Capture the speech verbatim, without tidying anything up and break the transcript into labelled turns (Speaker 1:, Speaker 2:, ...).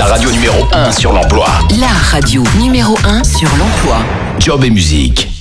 Speaker 1: La radio numéro un sur l'emploi.
Speaker 2: La radio numéro un sur l'emploi.
Speaker 1: Job et musique.